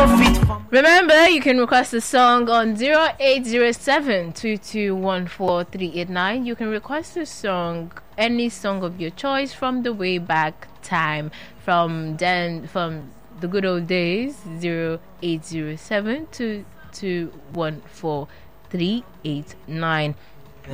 Remember, you can request a song on 0807-2214-389. You can request a song, any song of your choice from the way back time, from the good old days, 0807-2214-389.